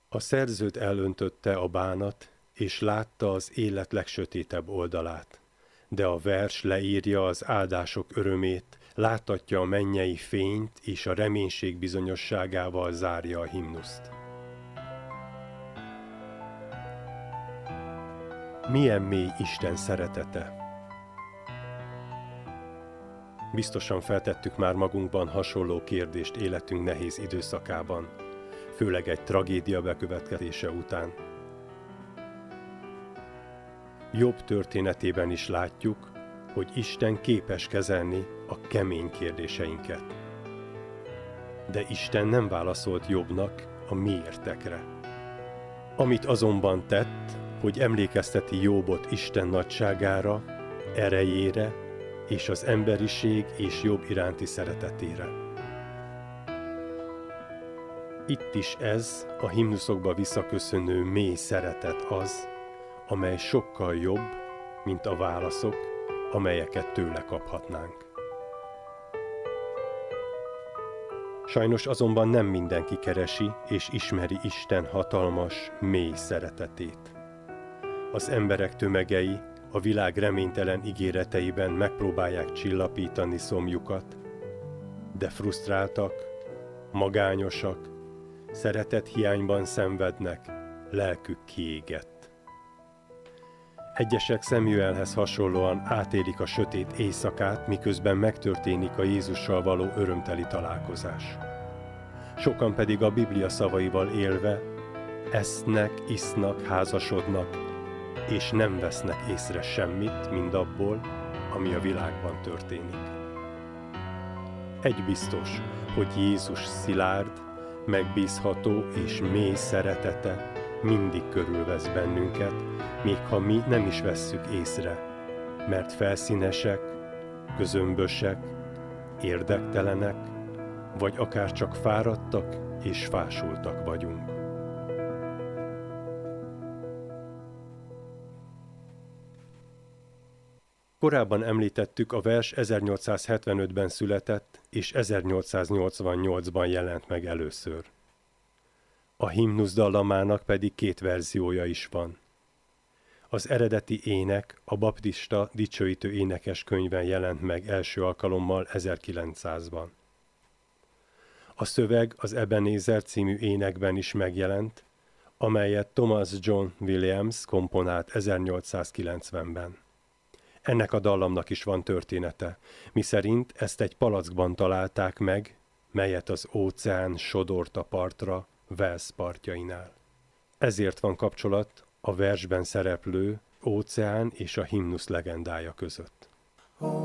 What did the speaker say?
A szerzőt elöntötte a bánat, és látta az élet legsötétebb oldalát. De a vers leírja az áldások örömét, láttatja a mennyei fényt, és a reménység bizonyosságával zárja a himnuszt. Milyen mély Isten szeretete! Biztosan feltettük már magunkban hasonló kérdést életünk nehéz időszakában, főleg egy tragédia bekövetkezése után. Jobb történetében is látjuk, hogy Isten képes kezelni a kemény kérdéseinket. De Isten nem válaszolt Jobbnak a miértekre. Amit azonban tett, hogy emlékezteti Jobbot Isten nagyságára, erejére és az emberiség és Jobb iránti szeretetére. Itt is ez a himnuszokba visszaköszönő mély szeretet az, amely sokkal jobb, mint a válaszok, amelyeket tőle kaphatnánk. Sajnos azonban nem mindenki keresi és ismeri Isten hatalmas, mély szeretetét. Az emberek tömegei a világ reménytelen ígéreteiben megpróbálják csillapítani szomjukat, de frusztráltak, magányosak, szeretethiányban szenvednek, lelkük kiégett. Egyesek Szemüelhez hasonlóan átélik a sötét éjszakát, miközben megtörténik a Jézussal való örömteli találkozás. Sokan pedig a Biblia szavaival élve esznek, isznak, házasodnak, és nem vesznek észre semmit mindabból, ami a világban történik. Egy biztos, hogy Jézus szilárd, megbízható és mély szeretete mindig körülvesz bennünket, még ha mi nem is vesszük észre, mert felszínesek, közömbösek, érdektelenek, vagy akár csak fáradtak és fásultak vagyunk. Korábban említettük, a vers 1875-ben született, és 1888-ban jelent meg először. A himnusz dallamának pedig 2 verziója is van. Az eredeti ének a baptista dicsőítő énekes könyvben jelent meg első alkalommal 1900-ban. A szöveg az Ebenezer című énekben is megjelent, amelyet Thomas John Williams komponált 1890-ben. Ennek a dallamnak is van története, miszerint ezt egy palackban találták meg, melyet az óceán sodort a partra, Wales partjainál. Ezért van kapcsolat a versben szereplő óceán és a himnusz legendája között.